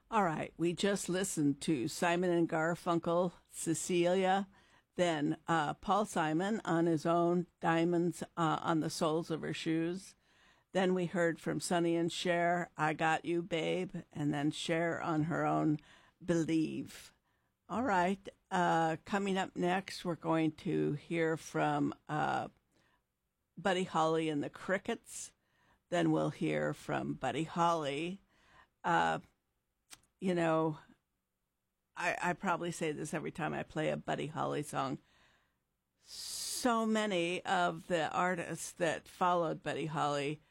All right, we just listened to Simon and Garfunkel, Cecilia, then Paul Simon on his own, Diamonds on the Soles of Her Shoes. Then we heard from Sonny and Cher, I Got You, Babe, and then Cher on her own, Believe. All right, coming up next, we're going to hear from Buddy Holly and the Crickets. Then we'll hear from Buddy Holly. You know, I probably say this every time I play a Buddy Holly song. So many of the artists that followed Buddy Holly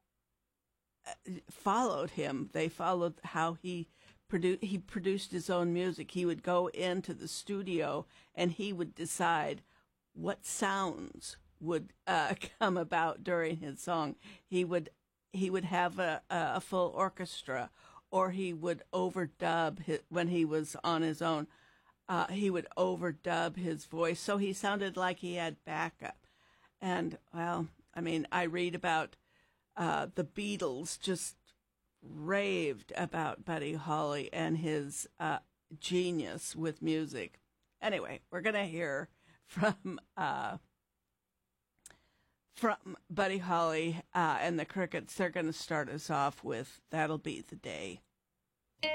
followed him. They followed how he produced his own music. He would go into the studio and he would decide what sounds would come about during his song. He would have a full orchestra, or he would overdub when he was on his own. He would overdub his voice, so he sounded like he had backup. And, well, I mean, I read about the Beatles just raved about Buddy Holly and his genius with music. Anyway, we're going to hear from Buddy Holly and the Crickets. They're going to start us off with That'll Be the Day.